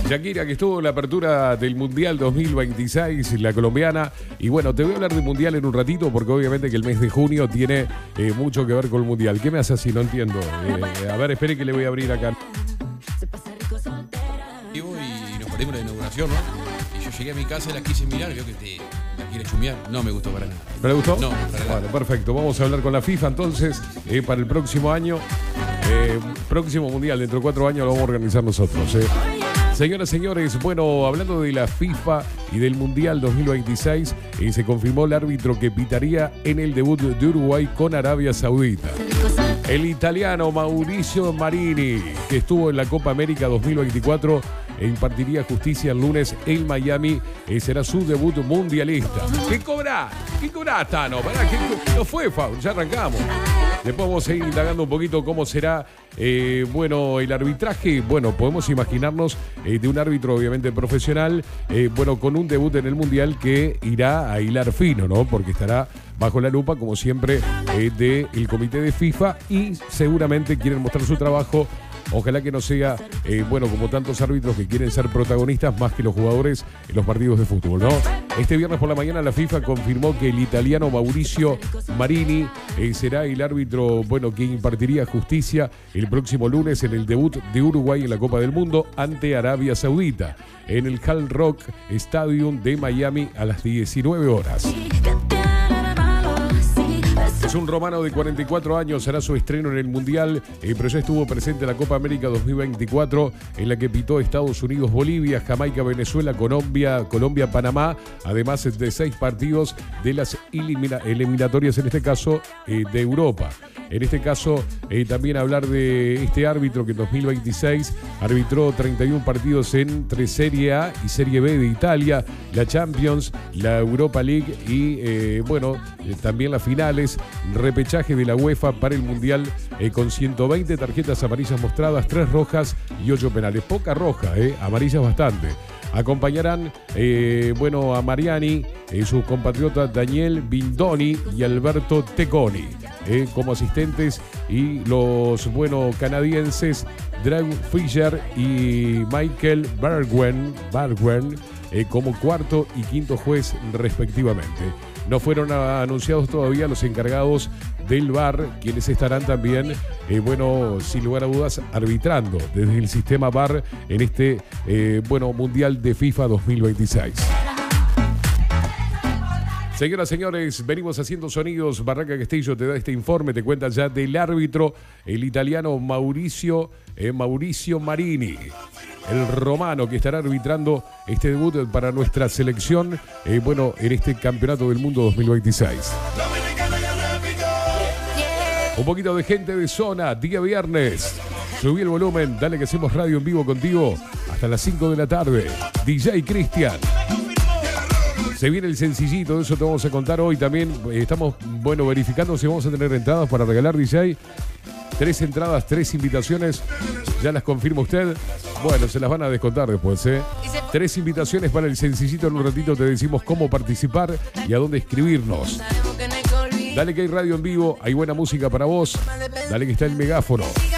Shakira, que estuvo en la apertura del Mundial 2026, la colombiana. Y bueno, te voy a hablar del Mundial en un ratito, porque obviamente que el mes de junio tiene mucho que ver con el Mundial. ¿Qué me hace así? No entiendo. A ver, espere que le voy a abrir acá. Y nos perdimos la inauguración, ¿no? Y yo llegué a mi casa y la quise mirar, veo que la quiere chumear. No me gustó para nada. ¿No le gustó? No, para nada. Bueno, perfecto. Vamos a hablar con la FIFA entonces para el próximo año. Próximo Mundial, dentro de 4 años lo vamos a organizar nosotros. Señoras y señores, bueno, hablando de la FIFA y del Mundial 2026, se confirmó el árbitro que pitaría en el debut de Uruguay con Arabia Saudita. El italiano Mauricio Marini, que estuvo en la Copa América 2024, impartiría justicia el lunes en Miami. Será su debut mundialista. ¿Qué cobra? ¿Qué cobra, Tano? ¿Para qué? No fue foul, ya arrancamos. Después vamos a ir indagando un poquito cómo será bueno, el arbitraje. Bueno, podemos imaginarnos de un árbitro obviamente profesional, bueno, con un debut en el Mundial que irá a hilar fino, ¿no? Porque estará bajo la lupa, como siempre, del comité de FIFA y seguramente quieren mostrar su trabajo. Ojalá que no sea, bueno, como tantos árbitros que quieren ser protagonistas más que los jugadores en los partidos de fútbol, ¿no? Este viernes por la mañana la FIFA confirmó que el italiano Mauricio Marini será el árbitro, bueno, que impartiría justicia el próximo lunes en el debut de Uruguay en la Copa del Mundo ante Arabia Saudita, en el Hard Rock Stadium de Miami a las 19 horas. Es un romano de 44 años, hará su estreno en el Mundial, pero ya estuvo presente en la Copa América 2024, en la que pitó Estados Unidos, Bolivia, Jamaica, Venezuela, Colombia, Panamá, además de 6 partidos de las eliminatorias, en este caso, de Europa. En este caso, también hablar de este árbitro que en 2026 arbitró 31 partidos entre Serie A y Serie B de Italia, la Champions, la Europa League y, bueno, también las finales, repechaje de la UEFA para el Mundial con 120 tarjetas amarillas mostradas, 3 rojas y 8 penales. Poca roja, amarillas bastante. Acompañarán, bueno, a Mariani, sus compatriotas Daniel Bindoni y Alberto Tecconi como asistentes, y los, bueno, canadienses Drew Fisher y Michael Bergwijn como cuarto y quinto juez respectivamente. No fueron anunciados todavía los encargados del VAR, quienes estarán también, bueno, sin lugar a dudas, arbitrando desde el sistema VAR en este, bueno, Mundial de FIFA 2026. Señoras y señores, venimos haciendo sonidos. Barraca Castillo te da este informe, te cuenta ya del árbitro, el italiano Mauricio Marini, el romano que estará arbitrando este debut para nuestra selección, bueno, en este Campeonato del Mundo 2026. Un poquito de gente de zona, día viernes. Subí el volumen, dale que hacemos radio en vivo contigo hasta las 5 de la tarde. DJ Cristian. Se viene el sencillito, de eso te vamos a contar hoy también. Estamos, bueno, verificando si vamos a tener entradas para regalar, DJ. 3 entradas, 3 invitaciones. ¿Ya las confirma usted? Bueno, se las van a descontar después, 3 invitaciones para el sencillito. En un ratito te decimos cómo participar y a dónde escribirnos. Dale que hay radio en vivo, hay buena música para vos. Dale que está el megáfono.